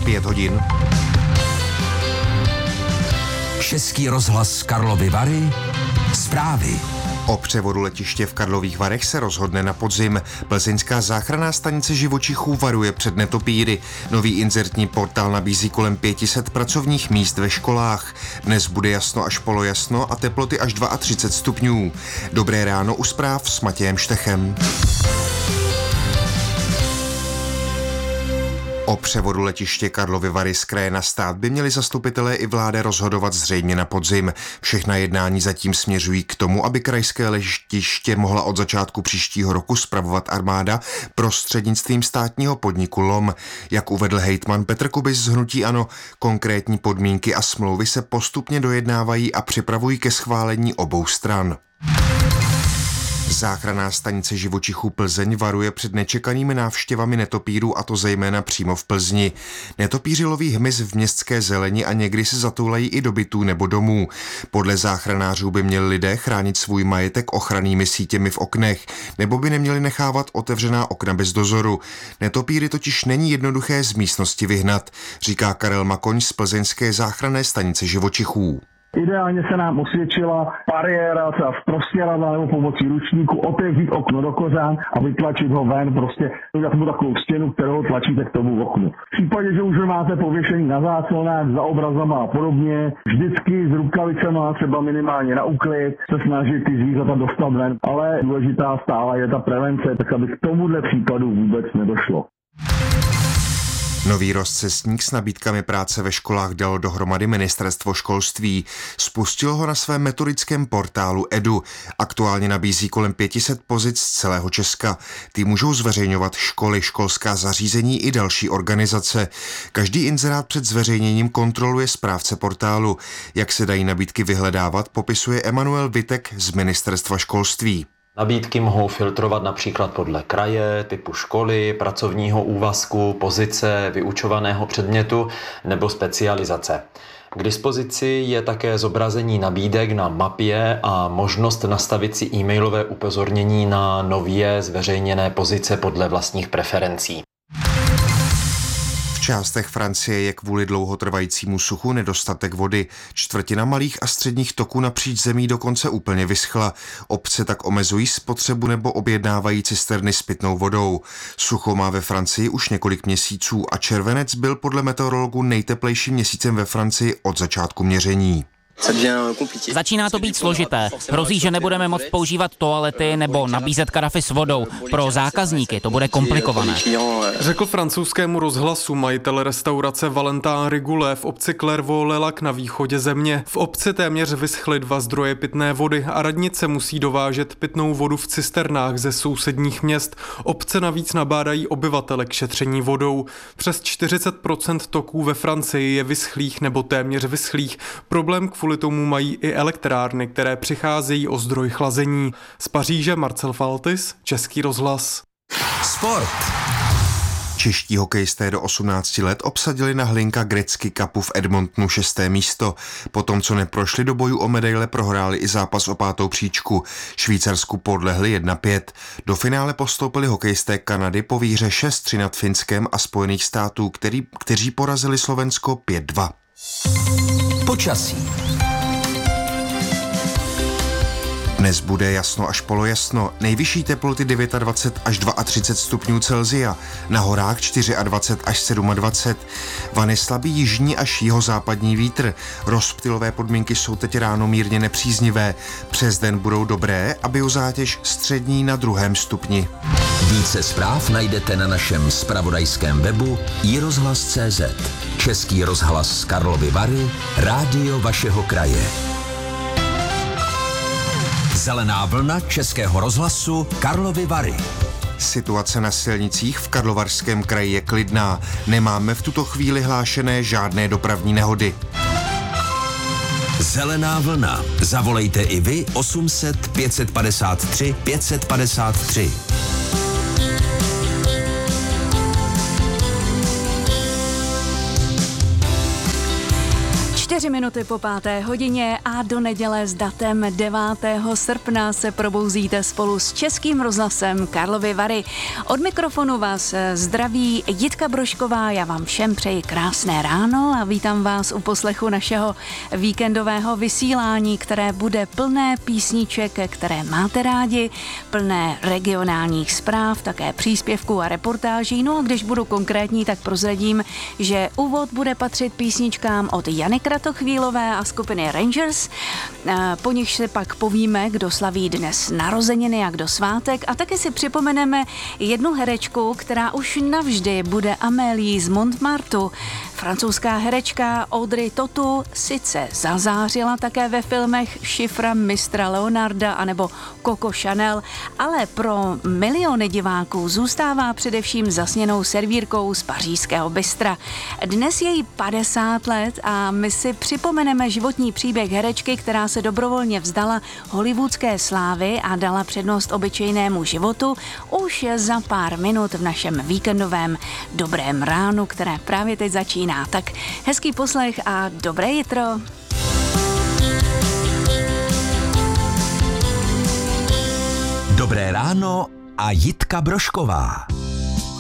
5 hodin. Český rozhlas Karlovy Vary. Zprávy. O převodu letiště v Karlových Varech se rozhodne na podzim. Plzeňská záchranná stanice živočichů varuje před netopýry. Nový inzertní portál nabízí kolem 500 pracovních míst ve školách. Dnes bude jasno až polojasno a teploty až 32 stupňů. Dobré ráno u zpráv s Matějem Štechem. O převodu letiště Karlovy Vary z kraje na stát by měli zastupitelé i vláda rozhodovat zřejmě na podzim. Všechna jednání zatím směřují k tomu, aby krajské letiště mohla od začátku příštího roku spravovat armáda prostřednictvím státního podniku LOM. Jak uvedl hejtman Petr Kubis z hnutí ANO, konkrétní podmínky a smlouvy se postupně dojednávají a připravují ke schválení obou stran. Záchranná stanice živočichů Plzeň varuje před nečekanými návštěvami netopýrů, a to zejména přímo v Plzni. Netopýři loví hmyz v městské zeleni a někdy se zatoulají i do bytů nebo domů. Podle záchranářů by měli lidé chránit svůj majetek ochrannými sítěmi v oknech, nebo by neměli nechávat otevřená okna bez dozoru. Netopýry totiž není jednoduché z místnosti vyhnat, říká Karel Makoň z plzeňské záchranné stanice živočichů. Ideálně se nám osvědčila bariéra třeba z prostěradla nebo pomocí ručníku otevřít okno do kořán a vytlačit ho ven, prostě udělat mu takovou stěnu, kterou tlačíte k tomu oknu. V případě, že už máte pověšení na záclonách, za obrazama a podobně, vždycky s rukavicema třeba minimálně na úklid se snažit ty zvířata dostat ven, ale důležitá stále je ta prevence, tak aby k tomuhle případu vůbec nedošlo. Nový rozcestník s nabídkami práce ve školách dalo dohromady Ministerstvo školství. Spustilo ho na svém metodickém portálu Edu. Aktuálně nabízí kolem 500 pozic z celého Česka. Ty můžou zveřejňovat školy, školská zařízení i další organizace. Každý inzerát před zveřejněním kontroluje správce portálu. Jak se dají nabídky vyhledávat, popisuje Emanuel Vitek z Ministerstva školství. Nabídky mohou filtrovat například podle kraje, typu školy, pracovního úvazku, pozice, vyučovaného předmětu nebo specializace. K dispozici je také zobrazení nabídek na mapě a možnost nastavit si e-mailové upozornění na nově zveřejněné pozice podle vlastních preferencí. V částech Francie je kvůli dlouhotrvajícímu suchu nedostatek vody. Čtvrtina malých a středních toků napříč zemí dokonce úplně vyschla. Obce tak omezují spotřebu nebo objednávají cisterny s pitnou vodou. Sucho má ve Francii už několik měsíců a červenec byl podle meteorologů nejteplejším měsícem ve Francii od začátku měření. Začíná to být složité. Hrozí, že nebudeme moct používat toalety nebo nabízet karafy s vodou. Pro zákazníky to bude komplikované. Řekl francouzskému rozhlasu majitel restaurace Valentin Rigoulet v obci Clairvaux-les-Lacs na východě země. V obci téměř vyschly 2 zdroje pitné vody a radnice musí dovážet pitnou vodu v cisternách ze sousedních měst. Obce navíc nabádají obyvatele k šetření vodou. Přes 40% toků ve Francii je vyschlých nebo téměř vyschlých. Problém kvůli tomu mají i elektrárny, které přicházejí o zdroj chlazení. Z Paříže Marcel Faltis, Český rozhlas. Sport. Čeští hokejisté do 18 let obsadili na Hlinka Gretzky Cupu v Edmontonu 6. místo. Potom, co neprošli do bojů o medaile, prohráli i zápas o 5. příčku. Švýcarsku podlehli 1-5. Do finále postoupili hokejisté Kanady po výhře 6-3 nad Finskem a Spojených států, kteří porazili Slovensko 5-2. Počasí. Dnes bude jasno až polojasno, nejvyšší teploty 29 až 32 stupňů Celsia, na horách 24 až 27. Vane slabý jižní až jihozápadní vítr. Rozptylové podmínky jsou teď ráno mírně nepříznivé. Přes den budou dobré a biozátěž střední na 2. stupni. Více zpráv najdete na našem zpravodajském webu iRozhlas.cz. Český rozhlas z Karlovy Vary, rádio vašeho kraje. Zelená vlna Českého rozhlasu Karlovy Vary. Situace na silnicích v Karlovarském kraji je klidná. Nemáme v tuto chvíli hlášené žádné dopravní nehody. Zelená vlna. Zavolejte i vy 800 553 553. 4 minuty po 5:00 a do neděle s datem 9. srpna se probouzíte spolu s Českým rozhlasem Karlovy Vary. Od mikrofonu vás zdraví Jitka Brožková, já vám všem přeji krásné ráno a vítám vás u poslechu našeho víkendového vysílání, které bude plné písniček, které máte rádi, plné regionálních zpráv, také příspěvků a reportáží. No a když budu konkrétní, tak prozradím, že úvod bude patřit písničkám od Jany Kratochvílové a skupiny Rangers, po nich si pak povíme, kdo slaví dnes narozeniny a kdo svátek a taky si připomeneme jednu herečku, která už navždy bude Amélií z Montmartu. Francouzská herečka Audrey Tautou sice zazářila také ve filmech Šifra mistra Leonarda anebo Coco Chanel, ale pro miliony diváků zůstává především zasněnou servírkou z pařížského bystra. Dnes je jí 50 let a my si připomeneme životní příběh herečky, která se dobrovolně vzdala hollywoodské slávy a dala přednost obyčejnému životu už za pár minut v našem víkendovém dobrém ránu, které právě teď začíná. Tak hezký poslech a dobré jitro. Dobré ráno a Jitka Brožková.